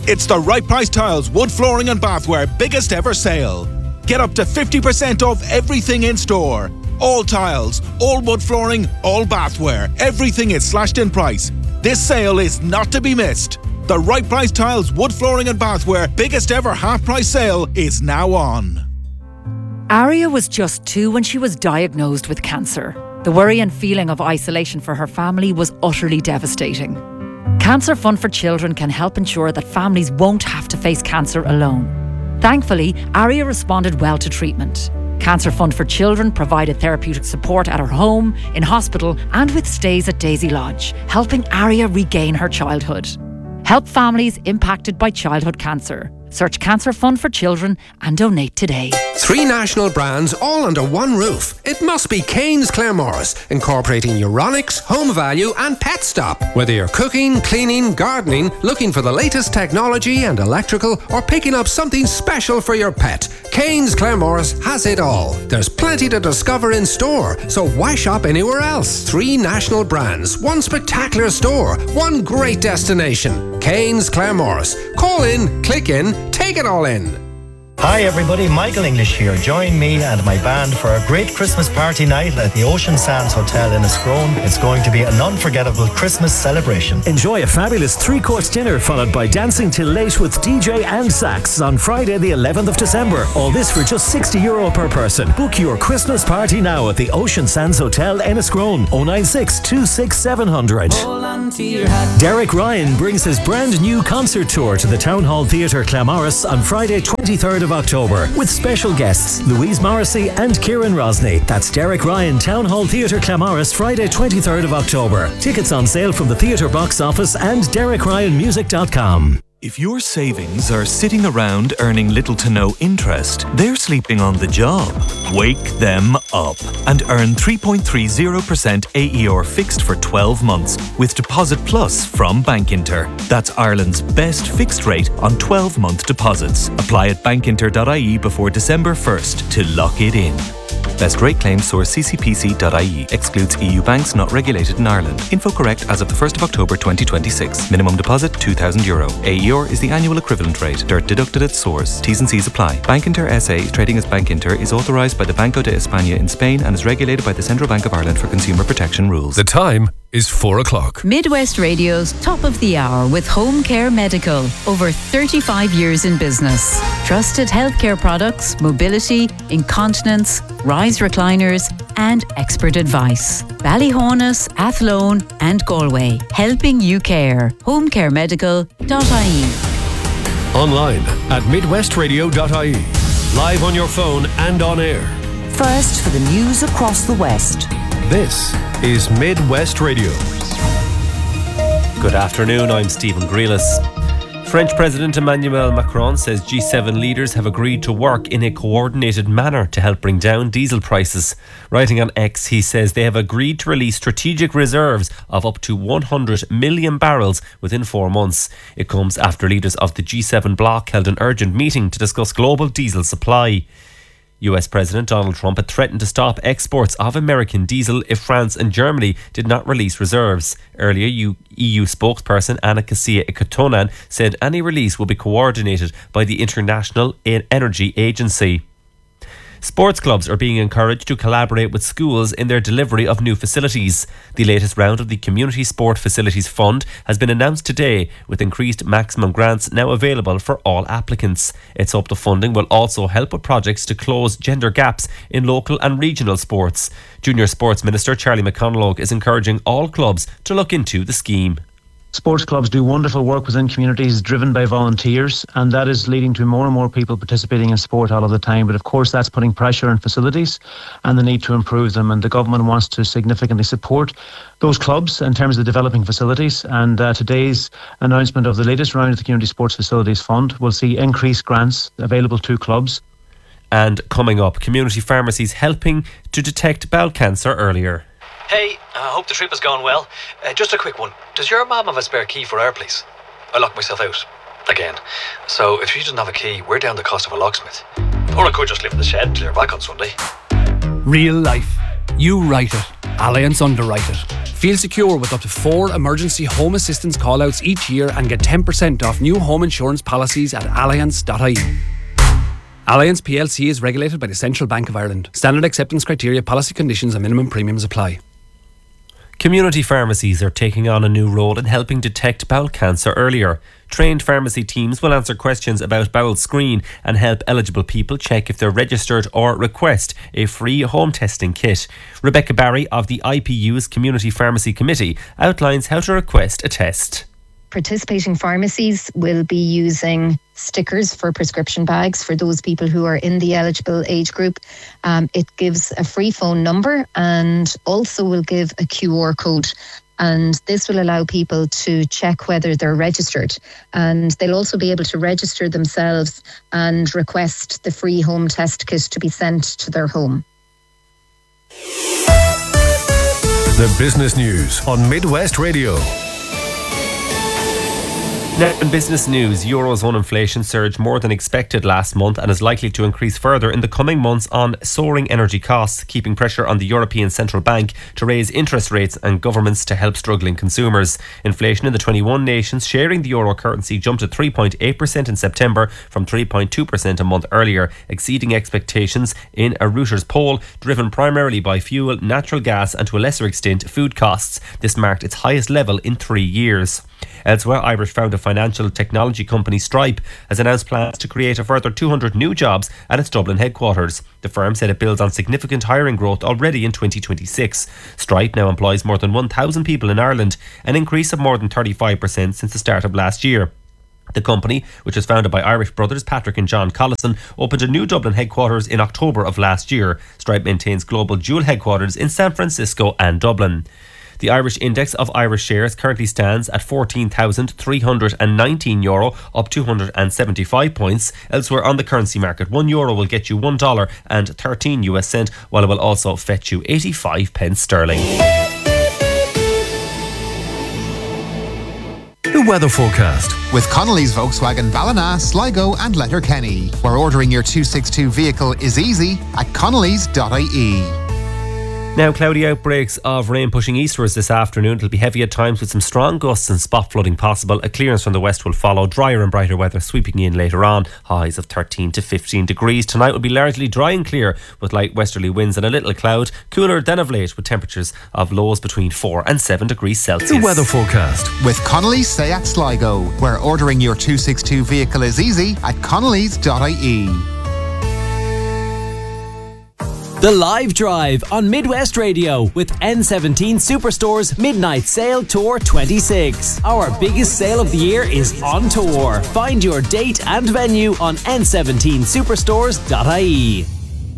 It's the Right Price Tiles Wood Flooring and Bathware biggest ever sale. Get up to 50% off everything in store. All tiles, all wood flooring, all bathware. Everything is slashed in price. This sale is not to be missed. The Right Price Tiles Wood Flooring and Bathware biggest ever half price sale is now on. Aria was just 2 when she was diagnosed with cancer. The worry and feeling of isolation for her family was utterly devastating. Cancer Fund for Children can help ensure that families won't have to face cancer alone. Thankfully, Aria responded well to treatment. Cancer Fund for Children provided therapeutic support at her home, in hospital and with stays at Daisy Lodge, helping Aria regain her childhood. Help families impacted by childhood cancer. Search Cancer Fund for Children and donate today. 3 national brands all under one roof. It must be Kane's Claremorris, incorporating Euronics, Home Value and Pet Stop. Whether you're cooking, cleaning, gardening, looking for the latest technology and electrical, or picking up something special for your pet, Kane's Claremorris has it all. There's plenty to discover in store, so why shop anywhere else? 3 national brands, 1 spectacular store, 1 great destination. Kane's Claremorris. Call in, click in, take it all in. Hi everybody, Michael English here. Join me and my band for a great Christmas party night at the Ocean Sands Hotel in Escrone. It's going to be an unforgettable Christmas celebration. Enjoy a fabulous 3-course dinner followed by dancing till late with DJ and sax on Friday the 11th of December. All this for just €60 per person. Book your Christmas party now at the Ocean Sands Hotel in Escrone. 096 26 700. Derek Ryan brings his brand new concert tour to the Town Hall Theatre Claremorris on Friday 23rd of October with special guests Louise Morrissey and Kieran Rosney. That's Derek Ryan, Town Hall Theatre Claremorris, Friday 23rd of October. Tickets on sale from the theatre box office and DerekRyanMusic.com. If your savings are sitting around earning little to no interest, they're sleeping on the job. Wake them up and earn 3.30% AER fixed for 12 months with Deposit Plus from Bankinter. That's Ireland's best fixed rate on 12-month deposits. Apply at bankinter.ie before December 1st to lock it in. Best rate claim source ccpc.ie. Excludes EU banks not regulated in Ireland. Info correct as of the 1st of October 2026. Minimum deposit €2,000. AER is the annual equivalent rate. DIRT deducted at source. T's and C's apply. Bankinter SA, trading as Bankinter, is authorised by the Banco de España in Spain and is regulated by the Central Bank of Ireland for consumer protection rules. The time is 4 o'clock. Midwest Radio's Top of the Hour with Home Care Medical. Over 35 years in business. Trusted healthcare products, mobility, incontinence, rise recliners and expert advice. Ballyhonus, Athlone and Galway. Helping you care. homecaremedical.ie. Online at midwestradio.ie. Live on your phone and on air. First for the news across the West. This is Midwest Radio. Good afternoon, I'm Stephen Grealis. French President Emmanuel Macron says G7 leaders have agreed to work in a coordinated manner to help bring down diesel prices. Writing on X, he says they have agreed to release strategic reserves of up to 100 million barrels within 4 months. It comes after leaders of the G7 bloc held an urgent meeting to discuss global diesel supply. US President Donald Trump had threatened to stop exports of American diesel if France and Germany did not release reserves. Earlier, EU spokesperson Anna Kasia-Ikotonen said any release will be coordinated by the International Energy Agency. Sports clubs are being encouraged to collaborate with schools in their delivery of new facilities. The latest round of the Community Sport Facilities Fund has been announced today, with increased maximum grants now available for all applicants. Its up to funding will also help with projects to close gender gaps in local and regional sports. Junior Sports Minister Charlie McConalogue is encouraging all clubs to look into the scheme. Sports clubs do wonderful work within communities driven by volunteers, and that is leading to more and more people participating in sport all of the time. But of course that's putting pressure on facilities and the need to improve them, and the government wants to significantly support those clubs in terms of developing facilities. And today's announcement of the latest round of the Community Sports Facilities Fund will see increased grants available to clubs. And coming up, community pharmacies helping to detect bowel cancer earlier. Hey, I hope the trip has gone well. Just a quick one. Does your mum have a spare key for our place? I locked myself out. Again. So if she doesn't have a key, we're down the cost of a locksmith. Or I could just live in the shed till you're back on Sunday. Real life. You write it. Allianz Underwriter. Feel secure with up to 4 emergency home assistance callouts each year and get 10% off new home insurance policies at allianz.ie. Allianz plc is regulated by the Central Bank of Ireland. Standard acceptance criteria, policy conditions and minimum premiums apply. Community pharmacies are taking on a new role in helping detect bowel cancer earlier. Trained pharmacy teams will answer questions about bowel screen and help eligible people check if they're registered or request a free home testing kit. Rebecca Barry of the IPU's Community Pharmacy Committee outlines how to request a test. Participating pharmacies will be using stickers for prescription bags for those people who are in the eligible age group. It gives a free phone number and also will give a QR code. And this will allow people to check whether they're registered. And they'll also be able to register themselves and request the free home test kit to be sent to their home. The business news on Midwest Radio. Now in business news, Eurozone inflation surged more than expected last month and is likely to increase further in the coming months on soaring energy costs, keeping pressure on the European Central Bank to raise interest rates and governments to help struggling consumers. Inflation in the 21 nations sharing the euro currency jumped to 3.8% in September from 3.2% a month earlier, exceeding expectations in a Reuters poll driven primarily by fuel, natural gas and to a lesser extent food costs. This marked its highest level in 3 years. Elsewhere, Irish-founded financial technology company Stripe has announced plans to create a further 200 new jobs at its Dublin headquarters. The firm said it builds on significant hiring growth already in 2026. Stripe now employs more than 1,000 people in Ireland, an increase of more than 35% since the start of last year. The company, which was founded by Irish brothers Patrick and John Collison, opened a new Dublin headquarters in October of last year. Stripe maintains global dual headquarters in San Francisco and Dublin. The Irish index of Irish shares currently stands at €14,319, up 275 points. Elsewhere on the currency market, €1 will get you $1.13, while it will also fetch you 85 pence sterling. The weather forecast. With Connolly's Volkswagen Ballina, Sligo and Letterkenny, where ordering your 262 vehicle is easy at connellys.ie. Now, cloudy outbreaks of rain pushing eastwards this afternoon. It'll be heavy at times with some strong gusts and spot flooding possible. A clearance from the west will follow. Drier and brighter weather sweeping in later on. Highs of 13 to 15 degrees. Tonight will be largely dry and clear with light westerly winds and a little cloud. Cooler than of late with temperatures of lows between 4 and 7 degrees Celsius. The weather forecast. With Connolly's Seat Sligo, where ordering your 262 vehicle is easy at connellys.ie. The Live Drive on Midwest Radio with N17 Superstore's Midnight Sale Tour 26. Our biggest sale of the year is on tour. Find your date and venue on n17superstores.ie.